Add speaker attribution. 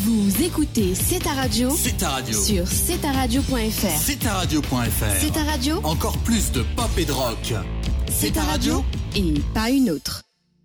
Speaker 1: Vous écoutez C'est ta radio.
Speaker 2: C'est ta radio.
Speaker 1: Sur cetaradio.fr.
Speaker 2: C'est ta radio.fr.
Speaker 1: C'est ta radio.
Speaker 2: Encore plus de pop et de rock.
Speaker 1: C'est ta radio et pas une autre.